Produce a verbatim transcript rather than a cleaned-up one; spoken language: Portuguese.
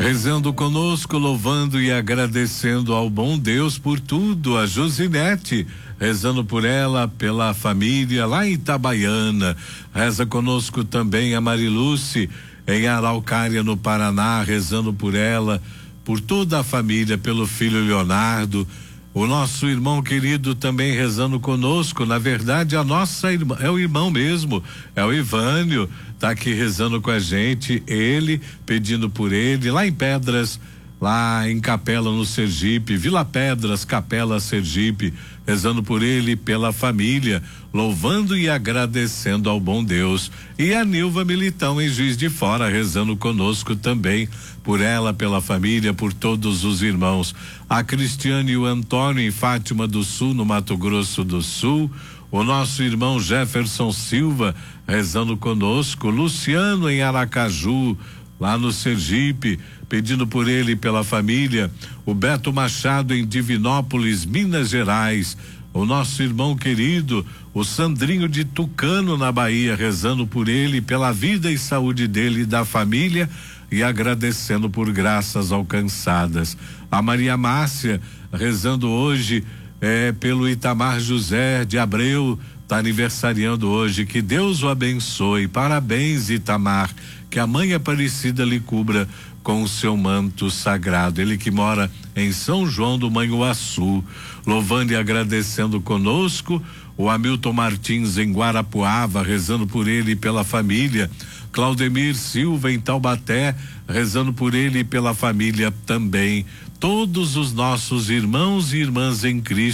rezando conosco, louvando e agradecendo ao bom Deus por tudo. A Josinete, rezando por ela, pela família lá em Itabaiana. Reza conosco também a Mariluce, em Araucária, no Paraná, rezando por ela, por toda a família, pelo filho Leonardo. O nosso irmão querido também rezando conosco, na verdade a nossa irmã, é o irmão mesmo, é o Ivânio, tá aqui rezando com a gente, ele pedindo por ele, lá em Pedras, lá em Capela no Sergipe, Vila Pedras, Capela Sergipe, rezando por ele e pela família, louvando e agradecendo ao bom Deus. E a Nilva Militão em Juiz de Fora, rezando conosco também, por ela, pela família, por todos os irmãos. A Cristiane e o Antônio em Fátima do Sul, no Mato Grosso do Sul. O nosso irmão Jefferson Silva rezando conosco. Luciano em Aracaju, lá no Sergipe, pedindo por ele e pela família. O Beto Machado em Divinópolis, Minas Gerais. O nosso irmão querido, o Sandrinho de Tucano, na Bahia, rezando por ele, pela vida e saúde dele e da família, e agradecendo por graças alcançadas. A Maria Márcia rezando hoje é, pelo Itamar José de Abreu, tá aniversariando hoje. Que Deus o abençoe. Parabéns, Itamar. Que a Mãe Aparecida lhe cubra com o seu manto sagrado. Ele que mora em São João do Manhuaçu, louvando e agradecendo conosco. O Hamilton Martins em Guarapuava, rezando por ele e pela família. Claudemir Silva em Taubaté, rezando por ele e pela família também. Todos os nossos irmãos e irmãs em Cristo